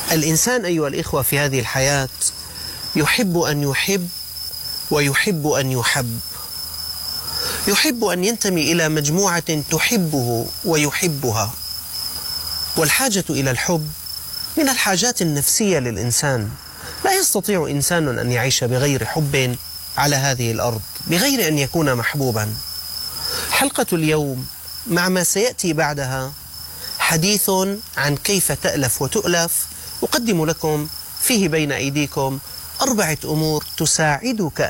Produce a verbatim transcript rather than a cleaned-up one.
الإنسان أيها الإخوة في هذه الحياة يحب أن يحب ويحب أن يحب، يحب أن ينتمي إلى مجموعة تحبه ويحبها، والحاجة إلى الحب من الحاجات النفسية للإنسان. لا يستطيع إنسان أن يعيش بغير حب على هذه الأرض، بغير أن يكون محبوبا. حلقة اليوم مع ما سيأتي بعدها حديث عن كيف تألف وتؤلف، أقدم لكم فيه بين أيديكم أربعة أمور تساعدك